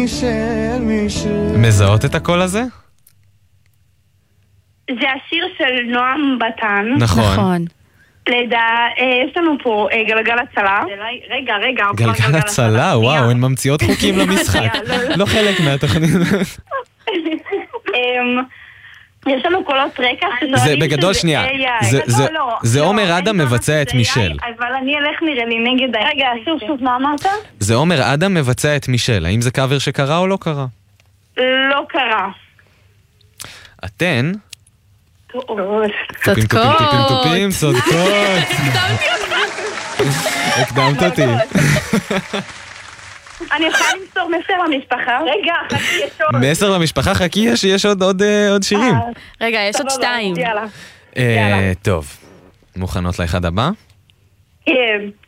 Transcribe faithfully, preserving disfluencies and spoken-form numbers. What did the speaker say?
מזהות את הקול הזה? זה השיר של נועם בתן. נכון. לידה, יש לנו פה גלגל הצלה. רגע, רגע. גלגל הצלה, וואו, הן ממציאות חוקים למשחק. לא חלק מהתוכנית. יש לנו קולות רקע. זה בגדול שנייה. זה עומר אדם מבצע את מישל. אבל אני אלך נראה לי נגד... רגע, שוב שוב, מה אמרת? זה עומר אדם מבצע את מישל. האם זה קאבר שקרה או לא קרה? לא קרה. אתן... צודקות. טופים טופים, צודקות. הקדמת אותי. אני יכולה למסור מסר למשפחה? רגע, חכי, יש עוד. מסר למשפחה, חכי, יש עוד שירים. רגע, יש עוד שתיים. יאללה. טוב, מוכנות לאחד הבא? כן.